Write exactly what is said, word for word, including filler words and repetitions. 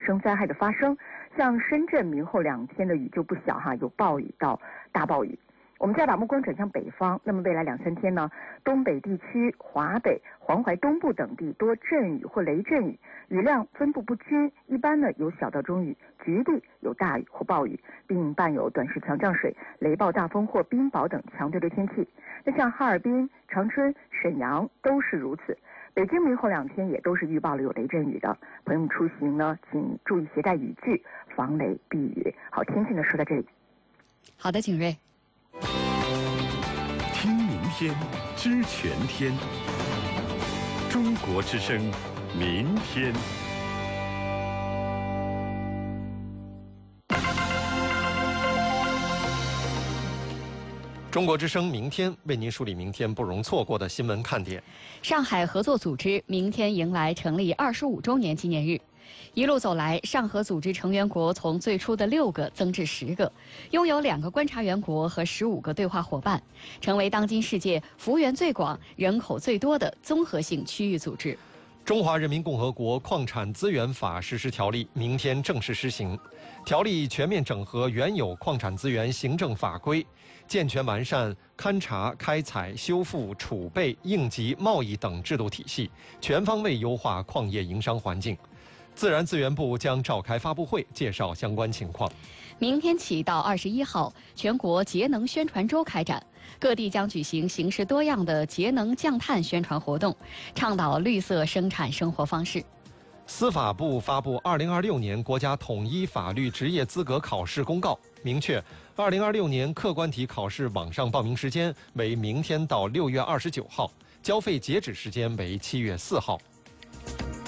生灾害的发生。像深圳明后两天的雨就不小哈，有暴雨到大暴雨。我们再把目光转向北方，那么未来两三天呢，东北地区、华北、黄淮东部等地多阵雨或雷阵雨，雨量分布不均，一般呢有小到中雨，局地有大雨或暴雨，并伴有短时强降水、雷暴大风或冰雹等强对流天气。那像哈尔滨、长春、沈阳都是如此。北京明后两天也都是预报了有雷阵雨的，朋友们出行呢，请注意携带雨具，防雷避雨。好，天气呢说到这里。 好的，景睿。 听明天，知全天。中国之声，明天。 中国之声明天为您梳理明天不容错过的新闻看点。 上海合作组织明天迎来成立二十五周年纪念日。一路走来，上合组织成员国从最初的六个增至十个，拥有两个观察员国和十五个对话伙伴，成为当今世界幅员最广、人口最多的综合性区域组织。 中华人民共和国矿产资源法实施条例明天正式施行。条例全面整合原有矿产资源行政法规，健全完善勘查、开采、修复、储备、应急、贸易等制度体系，全方位优化矿业营商环境。自然资源部将召开发布会，介绍相关情况。 明天起到二十一号，全国节能宣传周开展，各地将举行形式多样的节能降碳宣传活动，倡导绿色生产生活方式。 司法部发布二零二六年国家统一法律职业资格考试公告，明确二零二六年客观题考试网上报名时间为明天到六月二十九号，交费截止时间为七月四号。